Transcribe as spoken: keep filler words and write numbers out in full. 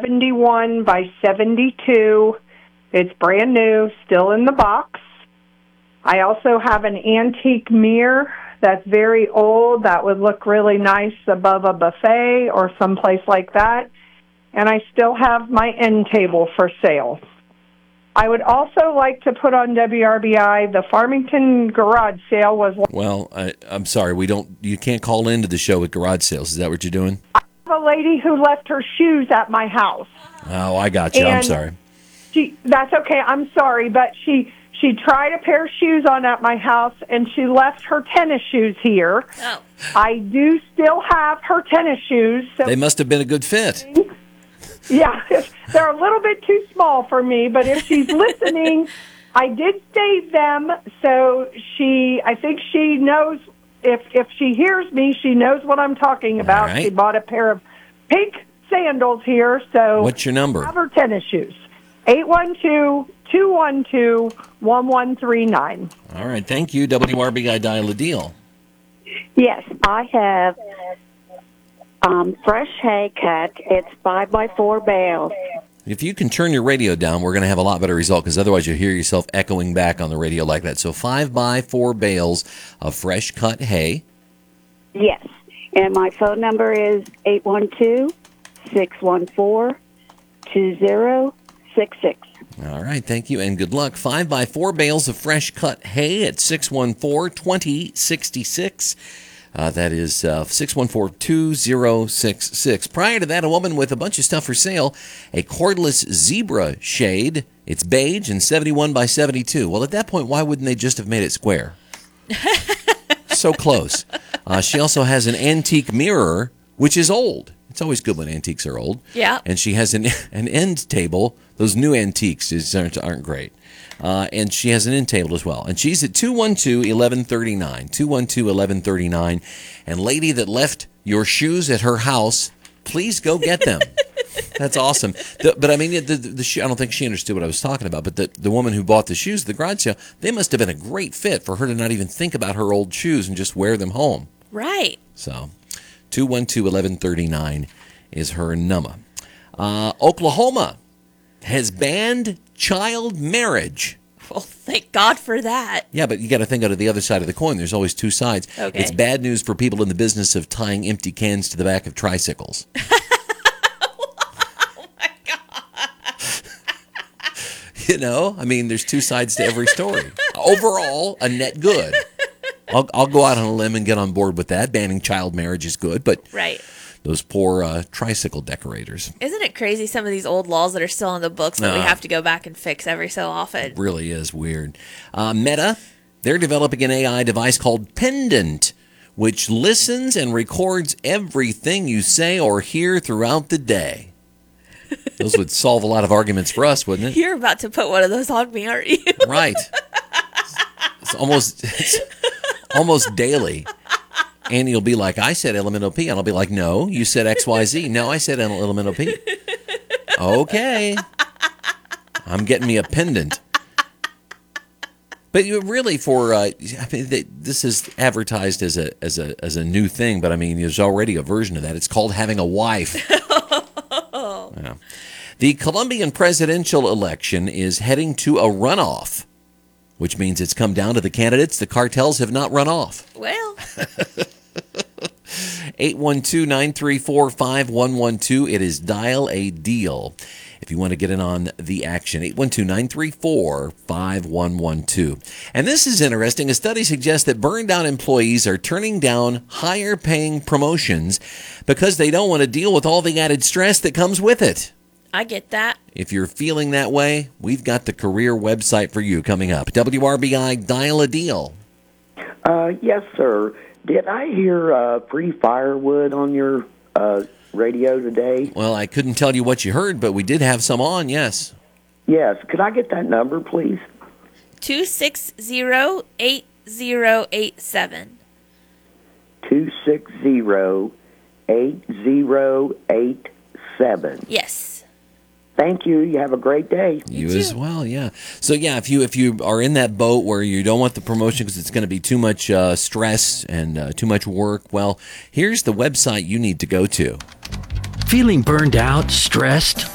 seventy-one by seventy-two. It's brand new, still in the box. I also have an antique mirror that's very old that would look really nice above a buffet or someplace like that. And I still have my end table for sale. I would also like to put on W R B I, the Farmington garage sale was... Well, I, I'm sorry, we don't. You can't call into the show with garage sales. Is that what you're doing? I have a lady who left her shoes at my house. Oh, I got you. And I'm sorry. She, that's okay. I'm sorry, but she... She tried a pair of shoes on at my house, and she left her tennis shoes here. Oh. I do still have her tennis shoes. So They must have been a good fit. Yeah, they're a little bit too small for me, but if she's listening, I did save them, so she, I think she knows, if, if she hears me, she knows what I'm talking about. Right. She bought a pair of pink sandals here, so... What's your number? I have her tennis shoes. eight one two, two one two, one one three nine. All right, thank you. W R B I Dial a Deal. Yes, I have um, fresh hay cut. It's five by four bales. If you can turn your radio down, we're going to have a lot better result, because otherwise you'll hear yourself echoing back on the radio like that. So five by four bales of fresh cut hay. Yes, and my phone number is eight one two, six one four, two zero six six. All right, thank you, and good luck. Five by four bales of fresh cut hay at six one four, two zero six six. Uh, that is uh, six one four, two zero six six. Prior to that, a woman with a bunch of stuff for sale, a cordless zebra shade. It's beige and seventy-one by seventy-two. Well, at that point, why wouldn't they just have made it square? So close. Uh, she also has an antique mirror, which is old. It's always good when antiques are old. Yeah. And she has an an end table. Those new antiques just aren't, aren't great. Uh, and she has an end table as well. And she's at two one two, one one three nine. two one two, one one three nine. And lady that left your shoes at her house, please go get them. That's awesome. The, but I mean, the, the, the shoe, I don't think she understood what I was talking about. But the, the woman who bought the shoes at the garage sale, they must have been a great fit for her to not even think about her old shoes and just wear them home. Right. So, two one two, one one three nine is her number. Uh, Oklahoma has banned child marriage. Well, thank God for that. Yeah, but you got to think out of the other side of the coin. There's always two sides. Okay. It's bad news for people in the business of tying empty cans to the back of tricycles. Oh, my God. You know, I mean, there's two sides to every story. Overall, a net good. I'll, I'll go out on a limb and get on board with that. Banning child marriage is good, but Right. those poor uh, tricycle decorators. Isn't it crazy, some of these old laws that are still in the books that we Uh. have to go back and fix every so often? It really is weird. Uh, Meta, they're developing an A I device called Pendant, which listens and records everything you say or hear throughout the day. Those would solve a lot of arguments for us, wouldn't it? You're about to put one of those on me, aren't you? Right. It's almost it's almost daily. Andy will be like, I said elemental P. And I'll be like, no, you said X Y Z. No, I said elemental P. Okay. I'm getting me a pendant. But you really, for uh, I mean, they, this is advertised as a as a as a new thing. But I mean, there's already a version of that. It's called having a wife. Yeah. The Colombian presidential election is heading to a runoff, which means it's come down to the candidates the cartels have not run off. Well, eight one two, nine three four, five one one two. It is Dial a Deal if you want to get in on the action. eight one two, nine three four, five one one two. And this is interesting. A study suggests that burned out employees are turning down higher paying promotions because they don't want to deal with all the added stress that comes with it. I get that. If you're feeling that way, we've got the career website for you coming up. W R B I Dial a Deal. Uh, yes, sir. Did I hear uh, free firewood on your uh, radio today? Well, I couldn't tell you what you heard, but we did have some on, yes. Yes. Could I get that number, please? two six zero, eight zero eight seven. two six zero, eight zero eight seven. Yes. Thank you. You have a great day. You as well, yeah. So yeah, if you if you are in that boat where you don't want the promotion because it's going to be too much uh, stress and uh, too much work, well, here's the website you need to go to. Feeling burned out, stressed,